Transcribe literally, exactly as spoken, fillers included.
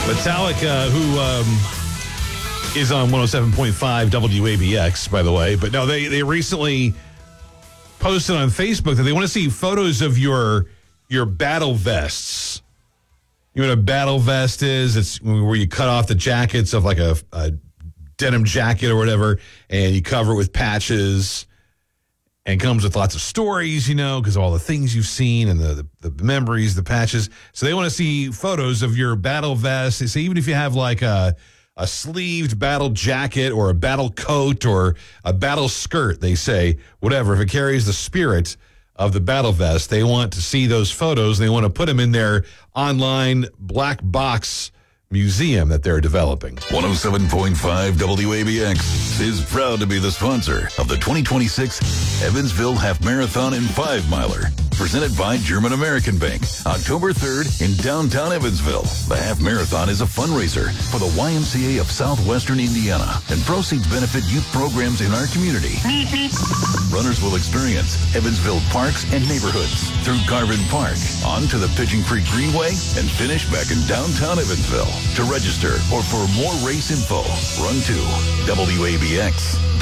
Metallica, who um, is on one oh seven point five W A B X, by the way. But no, they, they recently posted on Facebook that they want to see photos of your your battle vests. You know what a battle vest is? It's where you cut off the jackets of like a, a denim jacket or whatever, and you cover it with patches. And comes with lots of stories, you know, because of all the things you've seen and the, the, the memories, the patches. So they want to see photos of your battle vest. They say even if you have like a, a sleeved battle jacket or a battle coat or a battle skirt, they say, whatever, if it carries the spirit of the battle vest, they want to see those photos. They want to put them in their online black box museum that they're developing. one oh seven point five W A B X is proud to be the sponsor of the twenty twenty-six Evansville Half Marathon and Five Miler, presented by German American Bank, October third in downtown Evansville. The Half Marathon is a fundraiser for the Y M C A of Southwestern Indiana, and proceeds benefit youth programs in our community. Runners will experience Evansville parks and neighborhoods through Garvin Park, onto the Pigeon Creek Greenway, and finish back in downtown Evansville. To register or for more race info, run to W A B X.